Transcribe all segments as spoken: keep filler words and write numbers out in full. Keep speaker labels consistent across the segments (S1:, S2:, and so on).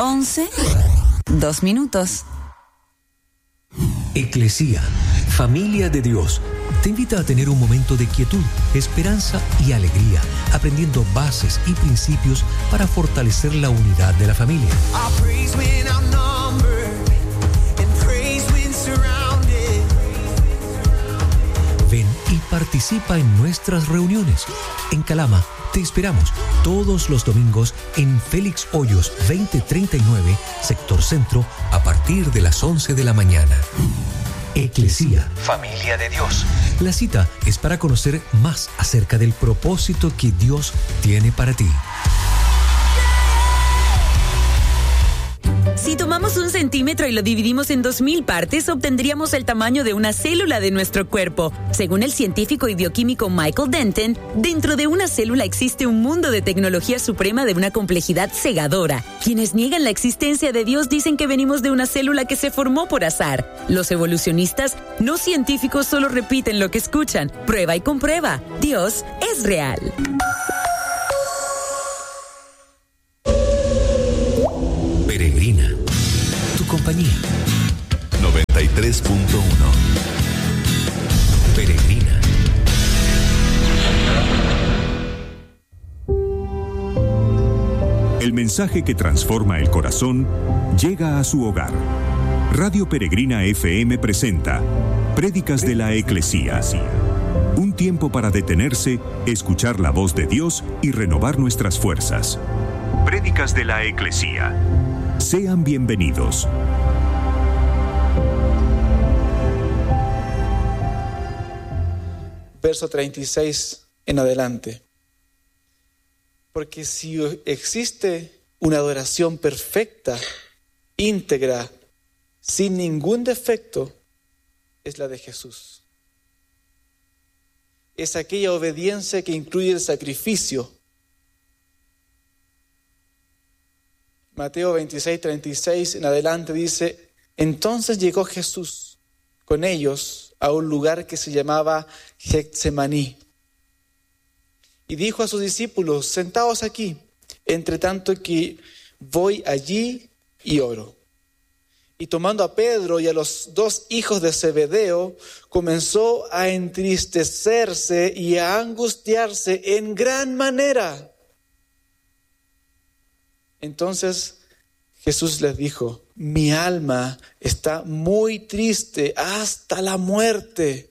S1: once, dos minutos.
S2: Eclesía, familia de Dios, te invita a tener un momento de quietud, esperanza y alegría, aprendiendo bases y principios para fortalecer la unidad de la familia. Ven y participa en nuestras reuniones. En Calama te esperamos todos los domingos en Félix Hoyos veinte treinta y nueve, sector centro, a partir de las once de la mañana. Eclesía, familia de Dios. La cita es para conocer más acerca del propósito que Dios tiene para ti.
S3: Si tomamos un centímetro y lo dividimos en dos mil partes, obtendríamos el tamaño de una célula de nuestro cuerpo. Según el científico y bioquímico Michael Denton, dentro de una célula existe un mundo de tecnología suprema de una complejidad cegadora. Quienes niegan la existencia de Dios dicen que venimos de una célula que se formó por azar. Los evolucionistas no científicos solo repiten lo que escuchan. Prueba y comprueba. Dios es real.
S2: Peregrina, tu compañía.
S4: noventa y tres punto uno.
S2: Peregrina.
S5: El mensaje que transforma el corazón llega a su hogar. Radio Peregrina F M presenta Prédicas de la Eclesía. Un tiempo para detenerse, escuchar la voz de Dios y renovar nuestras fuerzas. Prédicas de la Eclesía. Sean bienvenidos.
S6: Verso treinta y seis en adelante. Porque si existe una adoración perfecta, íntegra, sin ningún defecto, es la de Jesús. Es aquella obediencia que incluye el sacrificio. Mateo veintiséis, treinta y seis en adelante dice: entonces llegó Jesús con ellos a un lugar que se llamaba Getsemaní. Y dijo a sus discípulos: sentaos aquí, entre tanto que voy allí y oro. Y tomando a Pedro y a los dos hijos de Zebedeo, comenzó a entristecerse y a angustiarse en gran manera. Entonces Jesús les dijo: mi alma está muy triste hasta la muerte.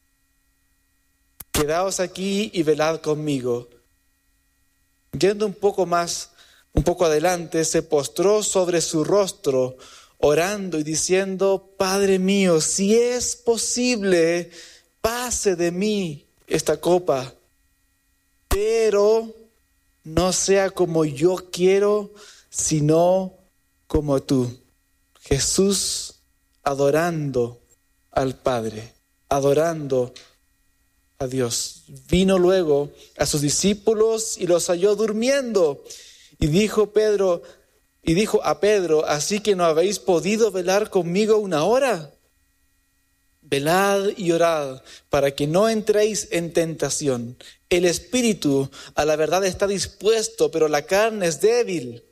S6: Quedaos aquí y velad conmigo. Yendo un poco más, un poco adelante, se postró sobre su rostro, orando y diciendo: Padre mío, si es posible, pase de mí esta copa, pero no sea como yo quiero, sino como tú. Jesús adorando al Padre, adorando a Dios. Vino luego a sus discípulos y los halló durmiendo. Y dijo Pedro, y dijo a Pedro: ¿así que no habéis podido velar conmigo una hora? Velad y orad para que no entréis en tentación. El espíritu a la verdad está dispuesto, pero la carne es débil.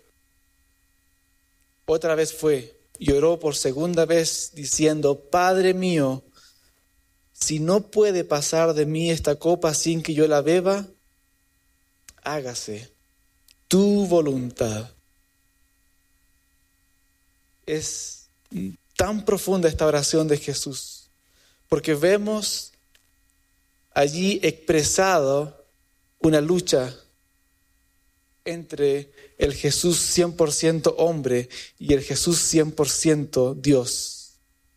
S6: Otra vez fue y oró por segunda vez diciendo: Padre mío, si no puede pasar de mí esta copa sin que yo la beba, hágase tu voluntad. Es tan profunda esta oración de Jesús, porque vemos allí expresado una lucha entre el Jesús cien por ciento hombre y el Jesús cien por ciento Dios.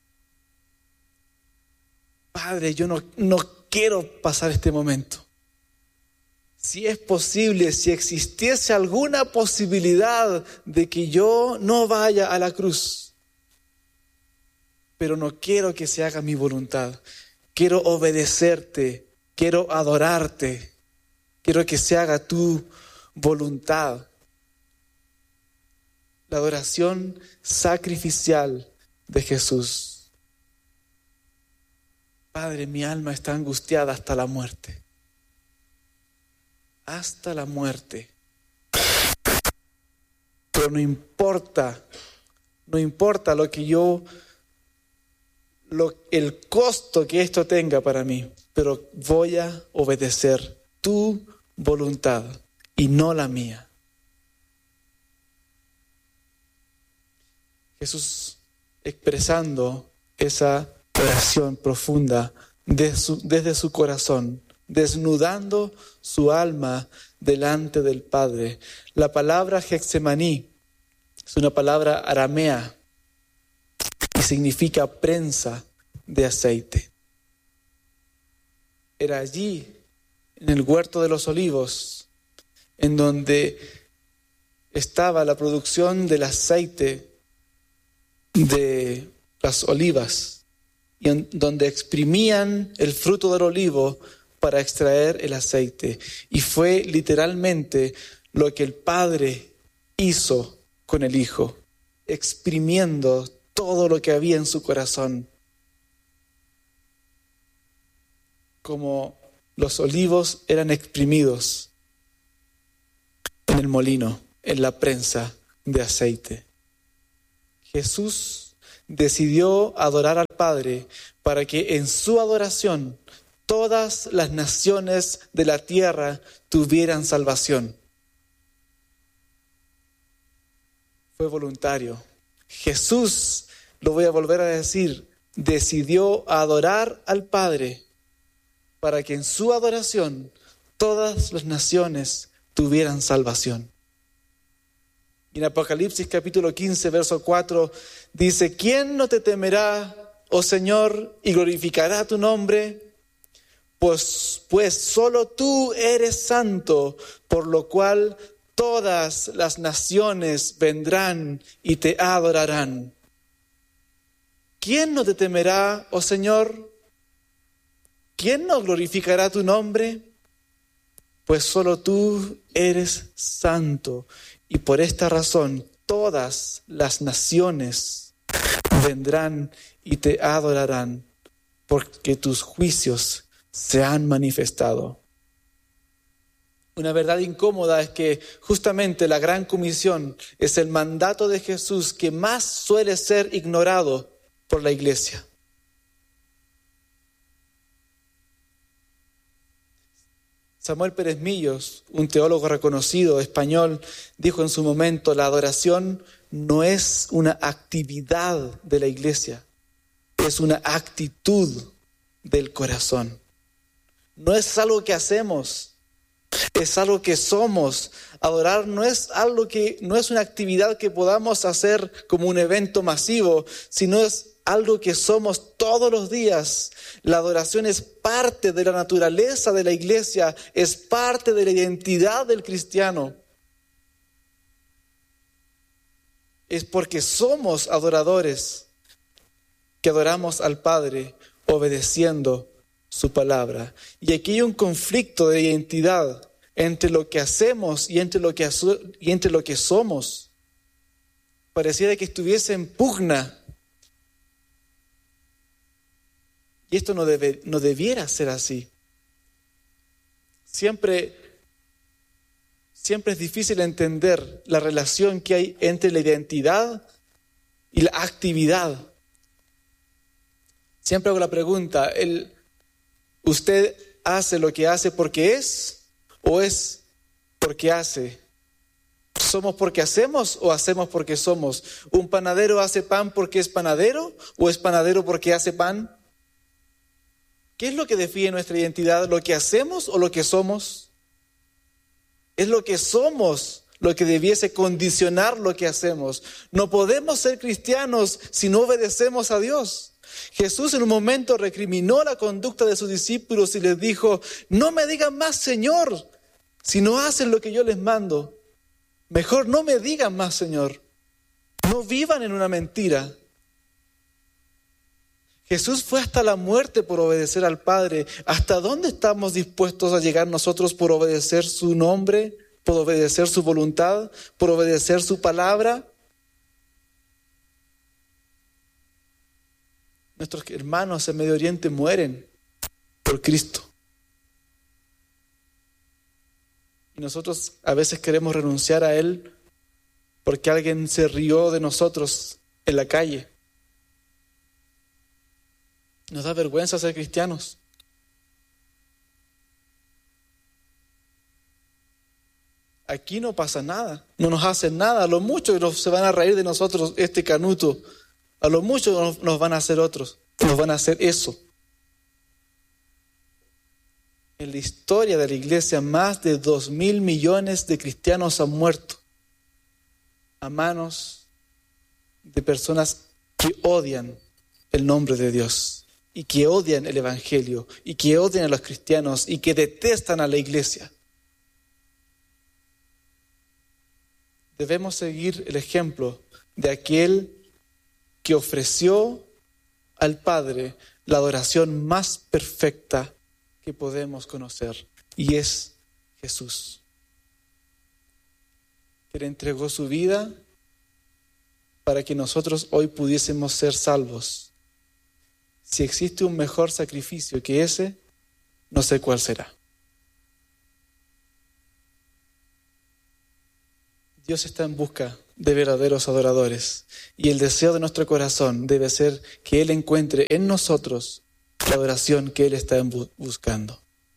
S6: Padre, yo no, no quiero pasar este momento. Si es posible, si existiese alguna posibilidad de que yo no vaya a la cruz, pero no quiero que se haga mi voluntad. Quiero obedecerte, quiero adorarte, quiero que se haga tu voluntad. La adoración sacrificial de Jesús. Padre, mi alma está angustiada hasta la muerte. Hasta la muerte. pero no importa, no importa lo que yo, lo, el costo que esto tenga para mí, pero voy a obedecer tu voluntad y no la mía. Jesús expresando esa oración profunda desde su, desde su corazón, desnudando su alma delante del Padre. La palabra Getsemaní es una palabra aramea y significa prensa de aceite. Era allí, en el huerto de los olivos, en donde estaba la producción del aceite de las olivas, y en donde exprimían el fruto del olivo para extraer el aceite. Y fue literalmente lo que el Padre hizo con el Hijo, exprimiendo todo lo que había en su corazón. Como los olivos eran exprimidos en el molino, en la prensa de aceite. Jesús decidió adorar al Padre para que en su adoración todas las naciones de la tierra tuvieran salvación. Fue voluntario. Jesús, lo voy a volver a decir, decidió adorar al Padre para que en su adoración todas las naciones tuvieran salvación. Y en Apocalipsis capítulo quince, verso cuatro, dice: ¿quién no te temerá, oh Señor, y glorificará tu nombre? Pues, pues solo tú eres santo, por lo cual todas las naciones vendrán y te adorarán. ¿Quién no te temerá, oh Señor? ¿Quién no glorificará tu nombre? Pues solo tú eres santo. Y por esta razón todas las naciones vendrán y te adorarán, porque tus juicios se han manifestado. Una verdad incómoda es que justamente la Gran Comisión es el mandato de Jesús que más suele ser ignorado por la iglesia. Samuel Pérez Millos, un teólogo reconocido español, dijo en su momento: la adoración no es una actividad de la iglesia, es una actitud del corazón. No es algo que hacemos, es algo que somos. Adorar no es algo que, no es una actividad que podamos hacer como un evento masivo, sino es algo que somos todos los días. La adoración es parte de la naturaleza de la iglesia, es parte de la identidad del cristiano. Es porque somos adoradores que adoramos al Padre obedeciendo su palabra. Y aquí hay un conflicto de identidad entre lo que hacemos y entre lo que, y entre lo que somos. Pareciera que estuviese en pugna. Y esto no, debe, no debiera ser así. Siempre, siempre es difícil entender la relación que hay entre la identidad y la actividad. Siempre hago la pregunta: el, ¿usted hace lo que hace porque es o es porque hace? ¿Somos porque hacemos o hacemos porque somos? ¿Un panadero hace pan porque es panadero o es panadero porque hace pan? ¿Qué es lo que define nuestra identidad? ¿Lo que hacemos o lo que somos? Es lo que somos lo que debiese condicionar lo que hacemos. No podemos ser cristianos si no obedecemos a Dios. Jesús en un momento recriminó la conducta de sus discípulos y les dijo: no me digan más Señor si no hacen lo que yo les mando. Mejor no me digan más Señor. No vivan en una mentira. Jesús fue hasta la muerte por obedecer al Padre. ¿Hasta dónde estamos dispuestos a llegar nosotros por obedecer su nombre, por obedecer su voluntad, por obedecer su palabra? Nuestros hermanos en Medio Oriente mueren por Cristo. Y nosotros a veces queremos renunciar a Él porque alguien se rió de nosotros en la calle. Nos da vergüenza ser cristianos. Aquí no pasa nada, no nos hacen nada. A lo mucho nos, se van a reír de nosotros este canuto. A lo mucho nos, nos van a hacer otros, nos van a hacer eso. En la historia de la iglesia, más de dos mil millones de cristianos han muerto a manos de personas que odian el nombre de Dios y que odian el evangelio y que odian a los cristianos y que detestan a la iglesia. Debemos seguir el ejemplo de aquel que ofreció al Padre la adoración más perfecta que podemos conocer, y es Jesús. Que le entregó su vida para que nosotros hoy pudiésemos ser salvos. Si existe un mejor sacrificio que ese, no sé cuál será. Dios está en busca de verdaderos adoradores, y el deseo de nuestro corazón debe ser que Él encuentre en nosotros la adoración que Él está buscando.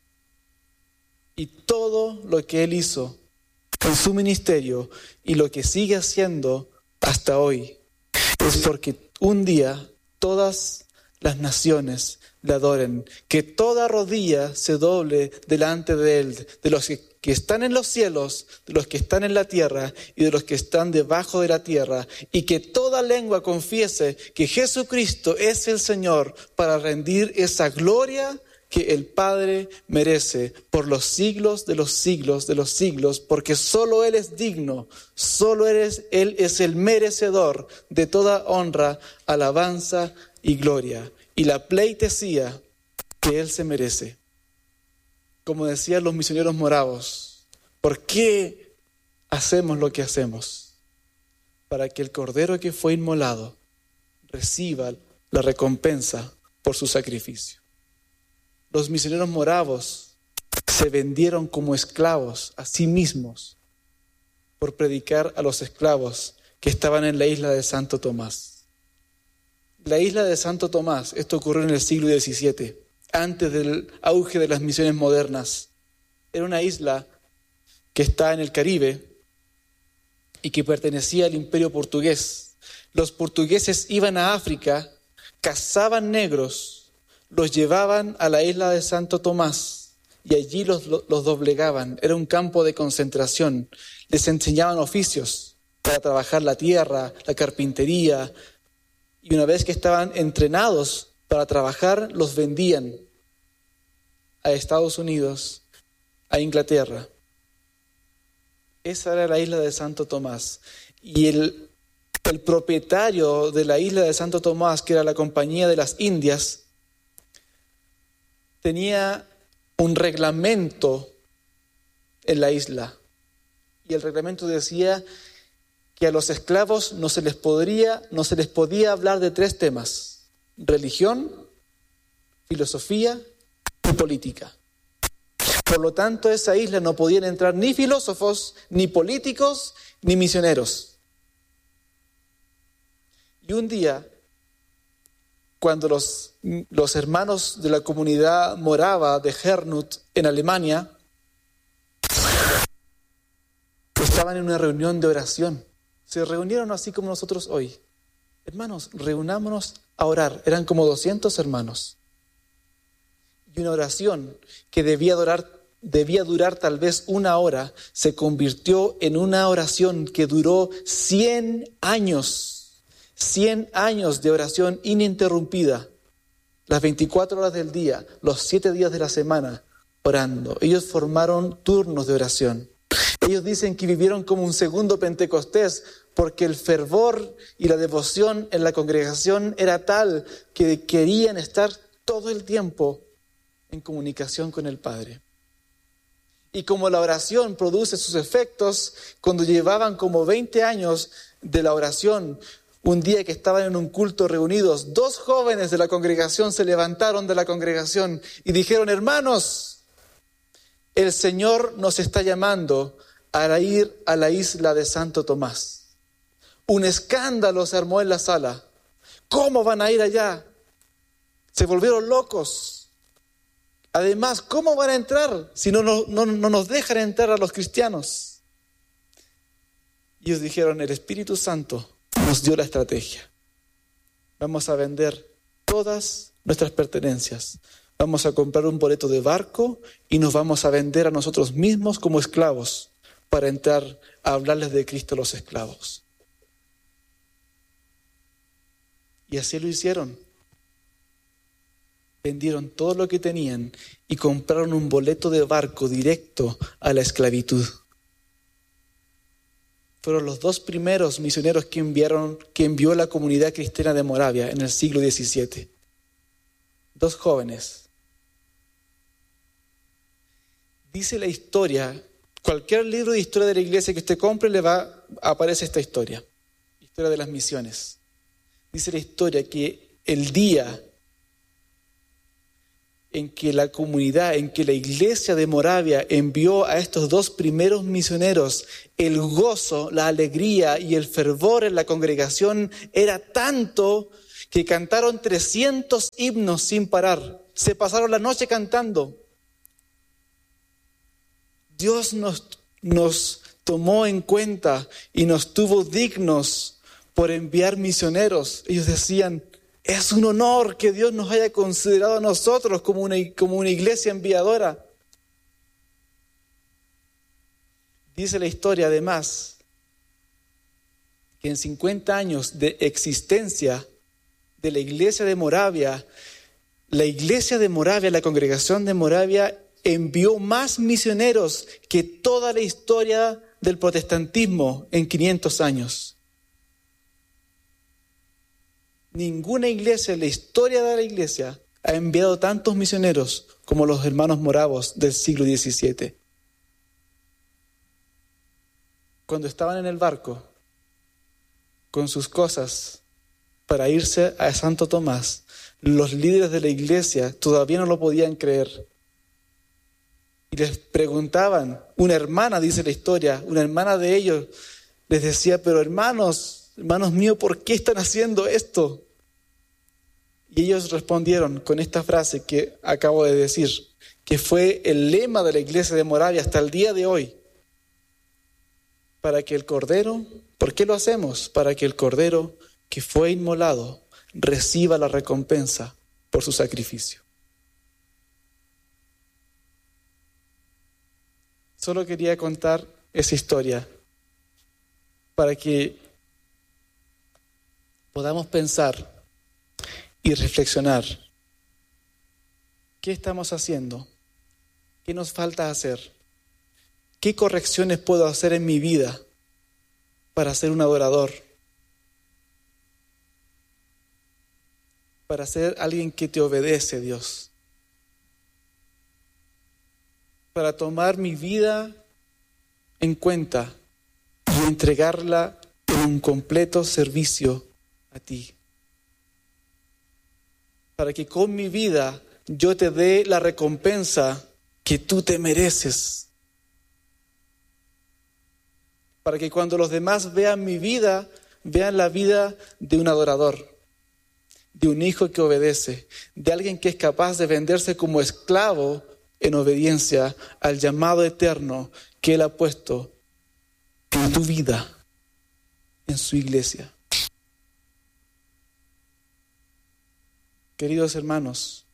S6: Y todo lo que Él hizo en su ministerio y lo que sigue haciendo hasta hoy es porque un día todas las naciones le adoren, que toda rodilla se doble delante de Él, de los que, que están en los cielos, de los que están en la tierra y de los que están debajo de la tierra, y que toda lengua confiese que Jesucristo es el Señor, para rendir esa gloria que el Padre merece por los siglos de los siglos de los siglos, porque solo Él es digno, solo Él es, Él es el merecedor de toda honra, alabanza y gloria, y la pleitesía que Él se merece. Como decían los misioneros moravos, ¿por qué hacemos lo que hacemos? Para que el Cordero que fue inmolado reciba la recompensa por su sacrificio. Los misioneros moravos se vendieron como esclavos a sí mismos por predicar a los esclavos que estaban en la isla de Santo Tomás. La isla de Santo Tomás, esto ocurrió en el siglo diecisiete, antes del auge de las misiones modernas. Era una isla que está en el Caribe y que pertenecía al Imperio Portugués. Los portugueses iban a África, cazaban negros, los llevaban a la isla de Santo Tomás y allí los, los doblegaban. Era un campo de concentración. Les enseñaban oficios para trabajar la tierra, la carpintería, y una vez que estaban entrenados para trabajar, los vendían a Estados Unidos, a Inglaterra. Esa era la isla de Santo Tomás. Y el, el propietario de la isla de Santo Tomás, que era la Compañía de las Indias, tenía un reglamento en la isla. Y el reglamento decía que a los esclavos no se les podría, no se les podía hablar de tres temas: religión, filosofía y política. Por lo tanto, a esa isla no podían entrar ni filósofos, ni políticos, ni misioneros. Y un día, cuando los, los hermanos de la comunidad morava de Hernut en Alemania estaban en una reunión de oración, se reunieron así como nosotros hoy. Hermanos, reunámonos a orar. Eran como doscientos hermanos. Y una oración que debía durar, debía durar tal vez una hora, se convirtió en una oración que duró cien años. cien años de oración ininterrumpida. Las veinticuatro horas del día, los siete días de la semana, orando. Ellos formaron turnos de oración. Ellos dicen que vivieron como un segundo Pentecostés, porque el fervor y la devoción en la congregación era tal que querían estar todo el tiempo en comunicación con el Padre. Y como la oración produce sus efectos, cuando llevaban como veinte años de la oración, un día que estaban en un culto reunidos, dos jóvenes de la congregación se levantaron de la congregación y dijeron: hermanos, el Señor nos está llamando a ir a la isla de Santo Tomás. Un escándalo se armó en la sala. ¿Cómo van a ir allá? Se volvieron locos. Además, ¿cómo van a entrar si no, no, no, no nos dejan entrar a los cristianos? Y ellos dijeron, el Espíritu Santo nos dio la estrategia. Vamos a vender todas nuestras pertenencias. Vamos a comprar un boleto de barco y nos vamos a vender a nosotros mismos como esclavos para entrar a hablarles de Cristo a los esclavos. Y así lo hicieron. Vendieron todo lo que tenían y compraron un boleto de barco directo a la esclavitud. Fueron los dos primeros misioneros que enviaron, que envió la comunidad cristiana de Moravia en el siglo diecisiete. Dos jóvenes. Dice la historia, cualquier libro de historia de la iglesia que usted compre le va, aparece esta historia. Historia de las misiones. Dice la historia que el día en que la comunidad, en que la iglesia de Moravia envió a estos dos primeros misioneros, el gozo, la alegría y el fervor en la congregación era tanto que cantaron trescientos himnos sin parar. Se pasaron la noche cantando. Dios nos, nos tomó en cuenta y nos tuvo dignos por enviar misioneros. Ellos decían, es un honor que Dios nos haya considerado a nosotros como una, como una iglesia enviadora. Dice la historia además que en cincuenta años de existencia de la iglesia de Moravia, la iglesia de Moravia, la congregación de Moravia envió más misioneros que toda la historia del protestantismo en quinientos años. Ninguna iglesia en la historia de la iglesia ha enviado tantos misioneros como los hermanos moravos del siglo diecisiete. Cuando estaban en el barco con sus cosas para irse a Santo Tomás, los líderes de la iglesia todavía no lo podían creer. Y les preguntaban, una hermana, dice la historia, una hermana de ellos les decía, pero hermanos, hermanos míos, ¿por qué están haciendo esto? Y ellos respondieron con esta frase que acabo de decir, que fue el lema de la iglesia de Moravia hasta el día de hoy. Para que el Cordero, ¿por qué lo hacemos? Para que el Cordero que fue inmolado reciba la recompensa por su sacrificio. Solo quería contar esa historia para que podamos pensar y reflexionar. ¿Qué estamos haciendo? ¿Qué nos falta hacer? ¿Qué correcciones puedo hacer en mi vida para ser un adorador? Para ser alguien que te obedece, Dios. Para tomar mi vida en cuenta y entregarla en un completo servicio a ti. Para que con mi vida yo te dé la recompensa que tú te mereces. Para que cuando los demás vean mi vida, vean la vida de un adorador, de un hijo que obedece, de alguien que es capaz de venderse como esclavo en obediencia al llamado eterno que Él ha puesto en tu vida, en su iglesia. Queridos hermanos,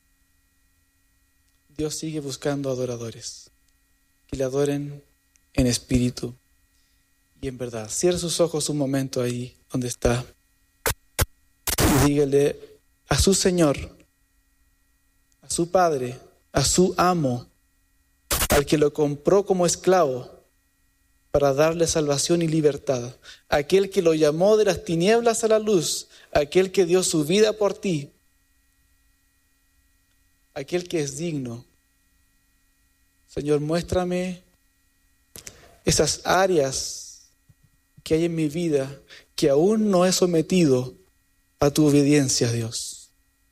S6: Dios sigue buscando adoradores que le adoren en espíritu y en verdad. Cierre sus ojos un momento ahí donde está y dígale a su Señor, a su Padre, a su amo, al que lo compró como esclavo para darle salvación y libertad, aquel que lo llamó de las tinieblas a la luz, aquel que dio su vida por ti, aquel que es digno. Señor, muéstrame esas áreas que hay en mi vida que aún no he sometido a tu obediencia, Dios.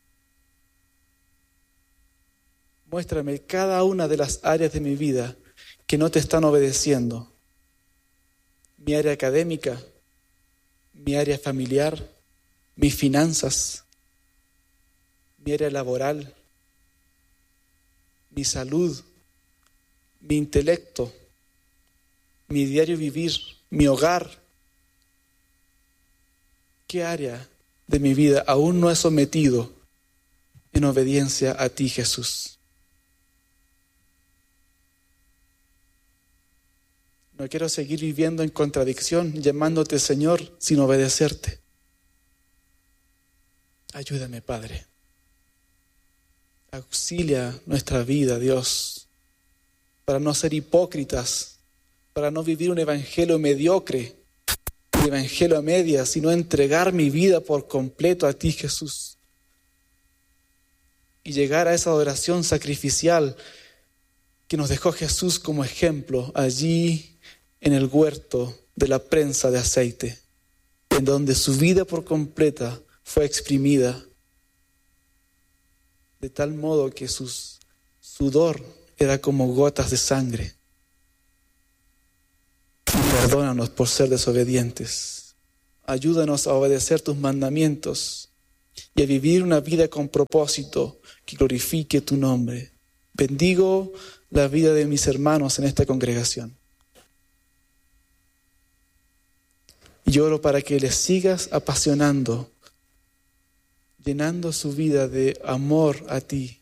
S6: Muéstrame cada una de las áreas de mi vida que no te están obedeciendo. Mi área académica, mi área familiar, mis finanzas, mi área laboral, mi salud, mi intelecto, mi diario vivir, mi hogar. ¿Qué área de mi vida aún no he sometido en obediencia a ti, Jesús? No quiero seguir viviendo en contradicción, llamándote Señor sin obedecerte. Ayúdame, Padre. Auxilia nuestra vida, Dios, para no ser hipócritas, para no vivir un evangelio mediocre, un evangelio a medias, sino entregar mi vida por completo a ti, Jesús. Y llegar a esa adoración sacrificial que nos dejó Jesús como ejemplo allí en el huerto de la prensa de aceite, en donde su vida por completa fue exprimida, de tal modo que su sudor era como gotas de sangre. Y perdónanos por ser desobedientes. Ayúdanos a obedecer tus mandamientos y a vivir una vida con propósito que glorifique tu nombre. Bendigo la vida de mis hermanos en esta congregación. Y oro para que les sigas apasionando, llenando su vida de amor a ti.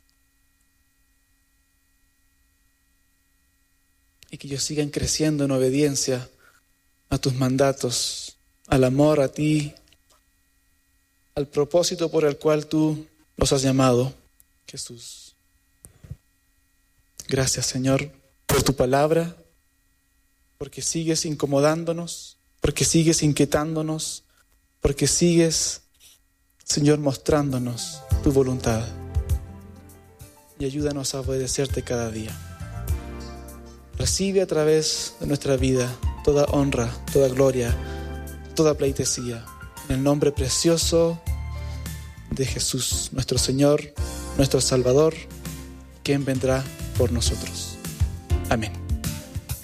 S6: Y que ellos sigan creciendo en obediencia a tus mandatos, al amor a ti, al propósito por el cual tú los has llamado, Jesús. Gracias, Señor, por tu palabra, porque sigues incomodándonos, porque sigues inquietándonos, porque sigues, Señor, mostrándonos tu voluntad. Y ayúdanos a obedecerte cada día. Recibe a través de nuestra vida toda honra, toda gloria, toda pleitesía. En el nombre precioso de Jesús, nuestro Señor, nuestro Salvador, quien vendrá por nosotros. Amén.